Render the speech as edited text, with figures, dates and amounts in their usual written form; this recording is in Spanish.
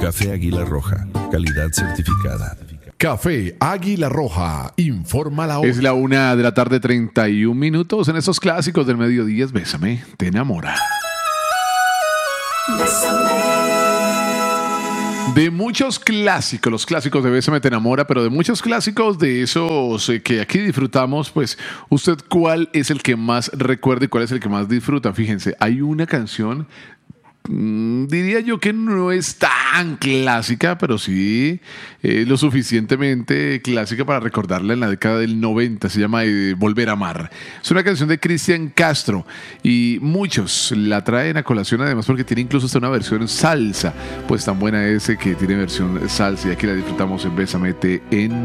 Café Águila Roja, calidad certificada. Café Águila Roja, informa la hora. Es la 1:31 p.m. en estos clásicos del mediodía. Bésame, te enamora. De muchos clásicos, los clásicos de Bésame te enamora, pero de muchos clásicos de esos que aquí disfrutamos, pues, ¿usted cuál es el que más recuerda y cuál es el que más disfruta? Fíjense, hay una canción, diría yo que no es tan clásica, pero sí lo suficientemente clásica para recordarla en la década del 90. Se llama Volver a Amar. Es una canción de Cristian Castro y muchos la traen a colación, además porque tiene incluso hasta una versión salsa. Pues tan buena es que tiene versión salsa y aquí la disfrutamos en Bésame te enamora.